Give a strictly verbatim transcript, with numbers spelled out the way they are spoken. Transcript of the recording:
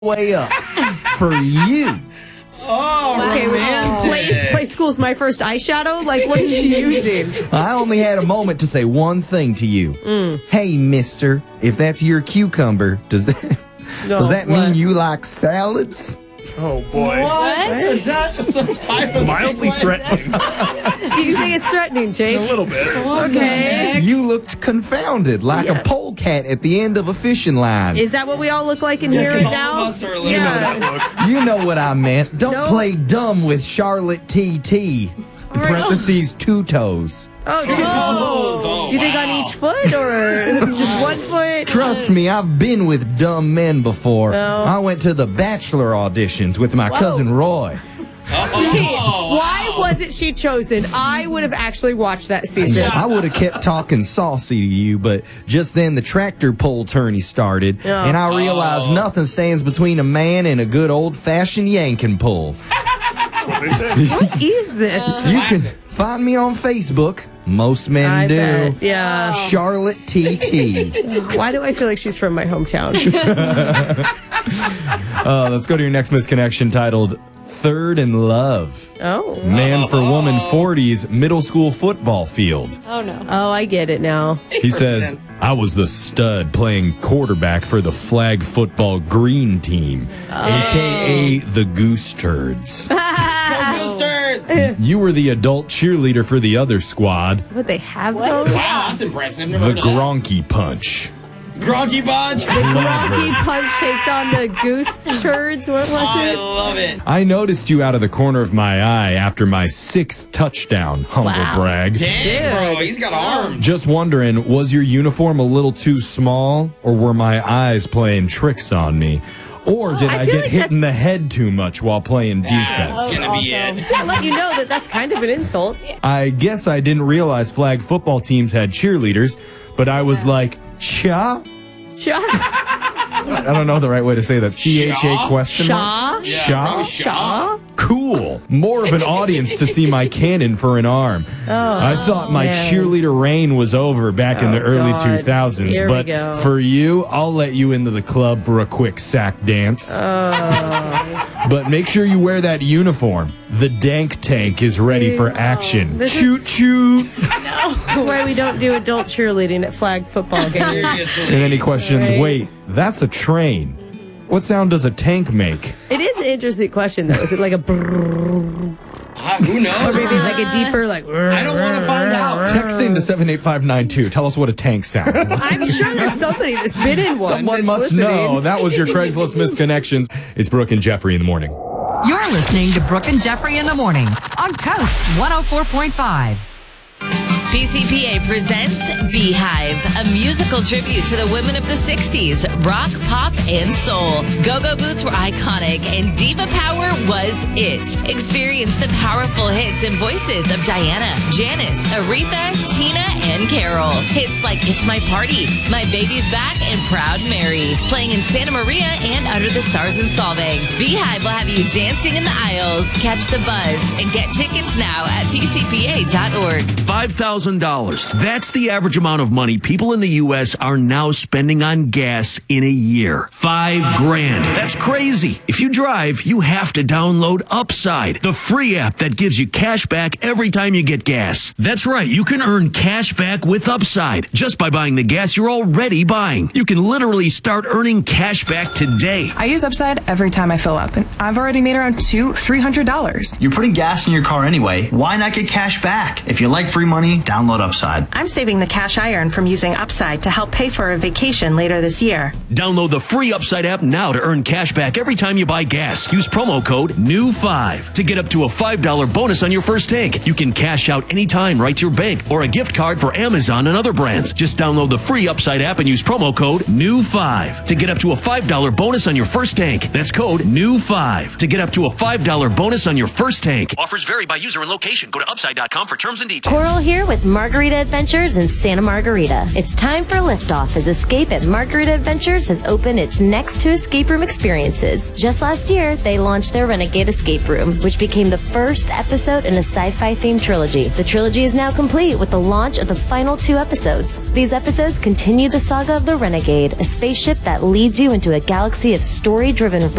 way up for you. Oh, okay, romantic. Play, play School's My First Eyeshadow? Like, what is she using? I only had a moment to say one thing to you. Mm. Hey, mister, if that's your cucumber, does that, No, does that what? mean you like salads? Oh, boy. What? Is that some type of Mildly threatening. Do you think it's threatening, Jake? A little bit. Okay. You looked confounded, like Yeah. a polecat at the end of a fishing line. Is that what we all look like in here right all now? of us are a little yeah. You know what I meant. Don't No. play dumb with Charlotte T T. In right. parentheses, two toes. Oh, two. Oh, Do you think on wow. each foot or just one foot? Trust me, I've been with dumb men before. No. I went to the Bachelor auditions with my cousin Roy. Oh, Why wasn't she chosen? I would have actually watched that season. I would have kept talking saucy to you, but just then the tractor pull tourney started, Yeah. and I realized Oh. nothing stands between a man and a good old-fashioned yanking pull. That's what they say. What is this? You can find me on Facebook. Most men I do. bet. Yeah. Charlotte T T. Why do I feel like she's from my hometown? Uh, let's go to your next misconnection titled Third in Love. Oh. Man for woman forties middle school football field. Oh, no. Oh, I get it now. He says, I was the stud playing quarterback for the flag football green team, a k a the Goose Turds. Boosters. You were the adult cheerleader for the other squad, What, they have those? Wow, that's impressive. Never the heard of that. Gronky Punch. Gronky Bunch. Rocky Punch takes on the goose turds. What was I it? love it. I noticed you out of the corner of my eye after my sixth touchdown, humble Wow. brag. Damn, Dude. bro, he's got arms. Just wondering, was your uniform a little too small, or were my eyes playing tricks on me? Or did I I, feel get like hit in the that's- head too much while playing defense? That's gonna be Awesome. it. I'll let you know that that's kind of an insult. I guess I didn't realize flag football teams had cheerleaders, but I was like, cha? Shaw? I don't know the right way to say that. C H A Cha? question mark? Shaw? Yeah, Cha? probably Shaw? Cool. More of an audience to see my cannon for an arm. I thought my man. cheerleader reign was over back in the Oh, early God. two thousands, Here we but go. for you, I'll let you into the club for a quick sack dance. But make sure you wear that uniform. The dank tank is ready for action. This Choot is- choot. That's why we don't do adult cheerleading at flag football games. Seriously. And then he questions, Right. wait, that's a train. What sound does a tank make? It is an interesting question, though. Is it like a brrrr, Ah, who knows? or maybe like a deeper, like... I don't want to find out. Text into seven eight five nine two. Tell us what a tank sounds like. I'm sure there's somebody that's been in one. Someone that's must listening. know. That was your Craigslist misconnections. It's Brooke and Jeffrey in the morning. You're listening to Brooke and Jeffrey in the morning on Coast one oh four point five. P C P A presents Beehive, a musical tribute to the women of the sixties, rock, pop, and soul. Go-Go Boots were iconic, and diva power was it. Experience the powerful hits and voices of Diana, Janice, Aretha, Tina, and Carol. Hits like It's My Party, My Baby's Back, and Proud Mary. Playing in Santa Maria and Under the Stars in Solvang. Beehive will have you dancing in the aisles. Catch the buzz and get tickets now at p c p a dot org. five thousand dollars. That's the average amount of money people in the U S are now spending on gas in a year. Five grand. That's crazy. If you drive, you have to download Upside, the free app that gives you cash back every time you get gas. That's right. You can earn cash back with Upside just by buying the gas you're already buying. You can literally start earning cash back today. I use Upside every time I fill up, and I've already made around two, three hundred dollars. You're putting gas in your car anyway. Why not get cash back? If you like free money, download Upside. I'm saving the cash I earn from using Upside to help pay for a vacation later this year. Download the free Upside app now to earn cash back every time you buy gas. Use promo code N E W five to get up to a five dollar bonus on your first tank. You can cash out anytime right to your bank or a gift card for Amazon and other brands. Just download the free Upside app and use promo code N E W five to get up to a five dollar bonus on your first tank. That's code N E W five to get up to a five dollar bonus on your first tank. Offers vary by user and location. Go to upside dot com for terms and details. Coral here with with Margarita Adventures in Santa Margarita. It's time for liftoff as Escape at Margarita Adventures has opened its next two escape room experiences. Just last year, they launched their Renegade Escape Room, which became the first episode in a sci-fi themed trilogy. The trilogy is now complete with the launch of the final two episodes. These episodes continue the saga of the Renegade, a spaceship that leads you into a galaxy of story-driven